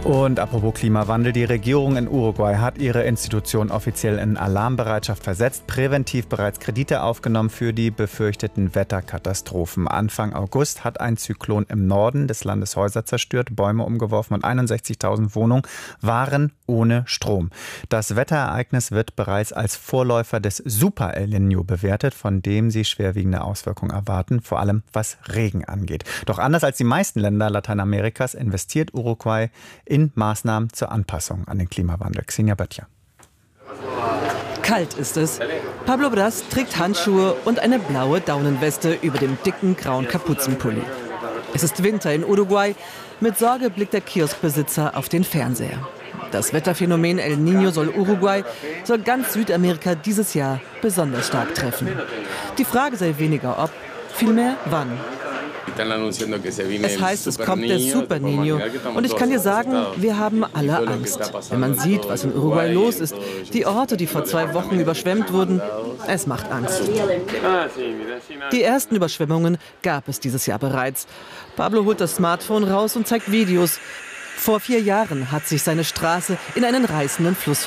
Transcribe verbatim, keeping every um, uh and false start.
Und apropos Klimawandel, die Regierung in Uruguay hat ihre Institution offiziell in Alarmbereitschaft versetzt, präventiv bereits Kredite aufgenommen für die befürchteten Wetterkatastrophen. Anfang August hat ein Zyklon im Norden des Landes Häuser zerstört, Bäume umgeworfen und einundsechzigtausend Wohnungen waren ohne Strom. Das Wetterereignis wird bereits als Vorläufer des Super El Niño bewertet, von dem sie schwerwiegende Auswirkungen erwarten, vor allem was Regen angeht. Doch anders als die meisten Länder Lateinamerikas investiert Uruguay in in Maßnahmen zur Anpassung an den Klimawandel. Xenia Böttcher. Kalt ist es. Pablo Bras trägt Handschuhe und eine blaue Daunenweste über dem dicken grauen Kapuzenpulli. Es ist Winter in Uruguay. Mit Sorge blickt der Kioskbesitzer auf den Fernseher. Das Wetterphänomen El Niño soll Uruguay, soll ganz Südamerika dieses Jahr besonders stark treffen. Die Frage sei weniger ob, vielmehr wann. Es heißt, es kommt der Super Niño. Und ich kann dir sagen, wir haben alle Angst. Wenn man sieht, was in Uruguay los ist, die Orte, die vor zwei Wochen überschwemmt wurden, es macht Angst. Die ersten Überschwemmungen gab es dieses Jahr bereits. Pablo holt das Smartphone raus und zeigt Videos. Vor vier Jahren hat sich seine Straße in einen reißenden Fluss